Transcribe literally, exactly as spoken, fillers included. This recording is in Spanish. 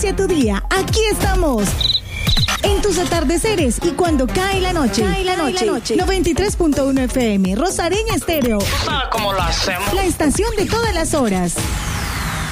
inicia tu día, aquí estamos. En tus atardeceres y cuando cae la noche. Cae la noche. noche. noventa y tres punto uno F M, Rosareña Estéreo. ¿Tú sabes cómo lo hacemos? La estación de todas las horas.